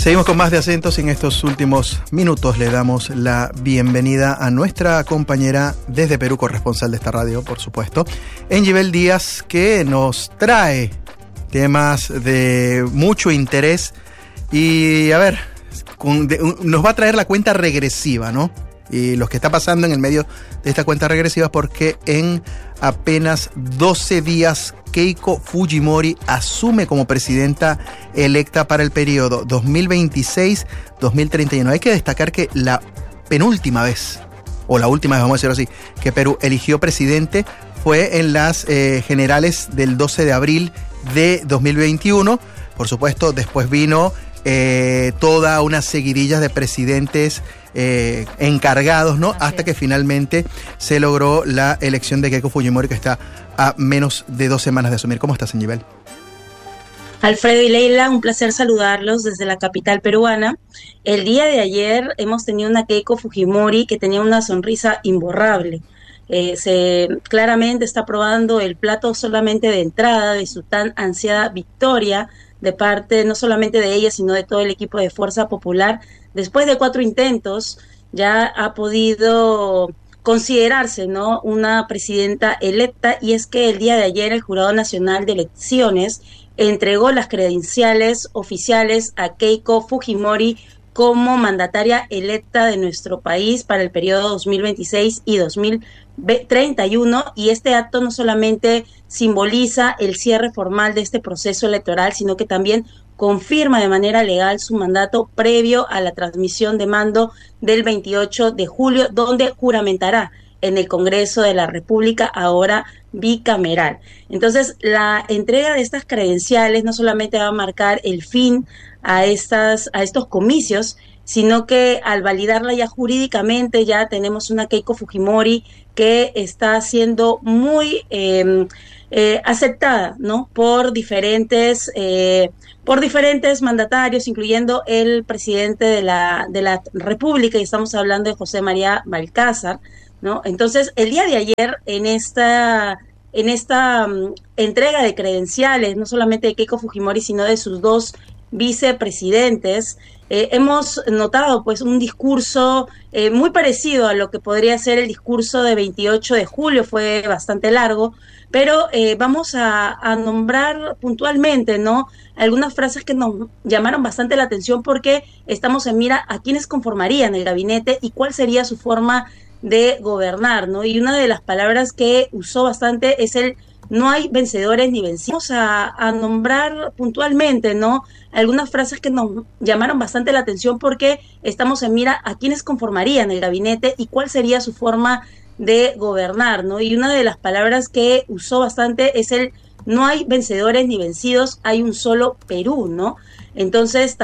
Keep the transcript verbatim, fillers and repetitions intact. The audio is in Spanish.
Seguimos con más de Acentos y en estos últimos minutos le damos la bienvenida a nuestra compañera desde Perú, corresponsal de esta radio, por supuesto, Engibel Díaz, que nos trae temas de mucho interés y, a ver, con, de, un, nos va a traer la cuenta regresiva, ¿no? Y lo que está pasando en el medio de esta cuenta regresiva, porque en apenas doce días Keiko Fujimori asume como presidenta electa para el periodo dos mil veintiséis a dos mil treinta y uno. Hay que destacar que la penúltima vez, o la última vez, vamos a decirlo así, que Perú eligió presidente fue en las eh, generales del doce de abril de dos mil veintiuno. Por supuesto, después vino eh, toda una seguidilla de presidentes Eh, encargados, ¿no? Hasta que finalmente se logró la elección de Keiko Fujimori, que está a menos de dos semanas de asumir. ¿Cómo estás, Engibel? Alfredo y Leila, un placer saludarlos desde la capital peruana. El día de ayer hemos tenido una Keiko Fujimori que tenía una sonrisa imborrable. Eh, se claramente está probando el plato solamente de entrada de su tan ansiada victoria de parte no solamente de ella, sino de todo el equipo de Fuerza Popular. Después de cuatro intentos, ya ha podido considerarse, ¿no?, una presidenta electa, y es que el día de ayer el Jurado Nacional de Elecciones entregó las credenciales oficiales a Keiko Fujimori como mandataria electa de nuestro país para el periodo dos mil veintiséis y dos mil treinta y uno, y este acto no solamente simboliza el cierre formal de este proceso electoral, sino que también confirma de manera legal su mandato previo a la transmisión de mando del veintiocho de julio, donde juramentará en el Congreso de la República, ahora bicameral. Entonces, la entrega de estas credenciales no solamente va a marcar el fin a, estas, a estos comicios, sino que al validarla ya jurídicamente ya tenemos una Keiko Fujimori que está siendo muy eh, eh, aceptada, ¿no?, por diferentes eh, por diferentes mandatarios, incluyendo el presidente de la de la República, y estamos hablando de José María Balcázar, ¿no? Entonces, el día de ayer en esta en esta um, entrega de credenciales, no solamente de Keiko Fujimori, sino de sus dos vicepresidentes, eh, hemos notado pues un discurso eh, muy parecido a lo que podría ser el discurso de veintiocho de julio, fue bastante largo, pero eh, vamos a, a nombrar puntualmente, ¿no?, algunas frases que nos llamaron bastante la atención, porque estamos en mira a quienes conformarían el gabinete y cuál sería su forma de gobernar, ¿no? Y una de las palabras que usó bastante es el no hay vencedores ni vencidos. Vamos a, a nombrar puntualmente, ¿no?, algunas frases que nos llamaron bastante la atención, porque estamos en mira a quienes conformarían el gabinete y cuál sería su forma de gobernar, ¿no? Y una de las palabras que usó bastante es el no hay vencedores ni vencidos, hay un solo Perú, ¿no? Entonces,